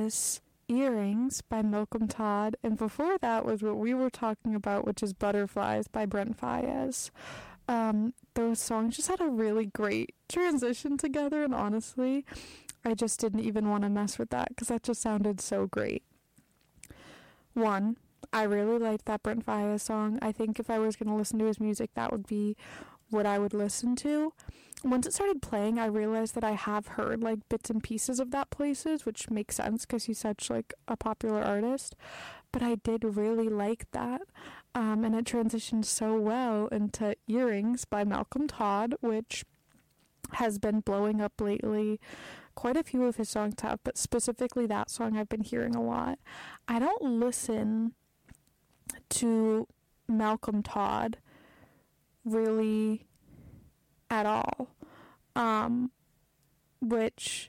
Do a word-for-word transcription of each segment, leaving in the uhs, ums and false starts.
was Earrings by Malcolm Todd, and before that was what we were talking about, which is Butterflies by Brent Faiyaz. Um, those songs just had a really great transition together, and honestly, I just didn't even want to mess with that because that just sounded so great. One, I really liked that Brent Faiyaz song. I think if I was going to listen to his music, that would be what I would listen to. Once it started playing, I realized that I have heard like bits and pieces of that places, which makes sense because he's such like a popular artist. But I did really like that, um, and it transitioned so well into Earrings by Malcolm Todd, which has been blowing up lately. Quite a few of his songs have, but specifically that song I've been hearing a lot. I don't listen to Malcolm Todd really at all, um, which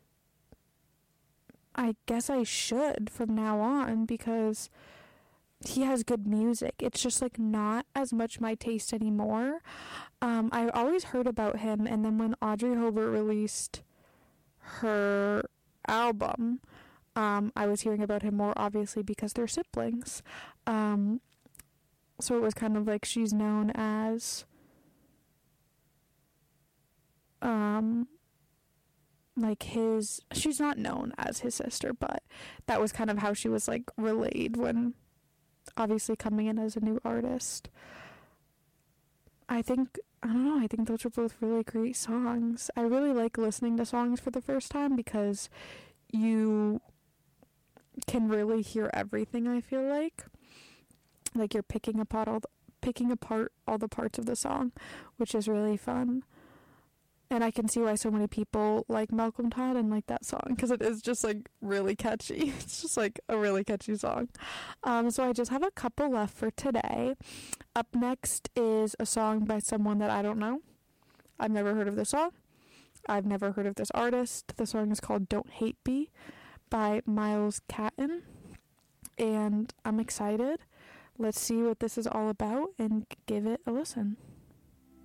I guess I should from now on because he has good music. It's just like not as much my taste anymore. Um, I've always heard about him, and then when Audrey Hobart released her album, um, I was hearing about him more obviously because they're siblings. Um, so it was kind of like she's known as um like his she's not known as his sister, but that was kind of how she was like relayed when obviously coming in as a new artist. I think I don't know, I think those were both really great songs. I really like listening to songs for the first time because you can really hear everything, I feel like. Like you're picking apart all the, picking apart all the parts of the song, which is really fun. And I can see why so many people like Malcolm Todd and like that song, because it is just like really catchy. It's just like a really catchy song. Um, so I just have a couple left for today. Up next is a song by someone that I don't know. I've never heard of this song. I've never heard of this artist. The song is called Don't Hate Me by Miles Catton. And I'm excited. Let's see what this is all about and give it a listen.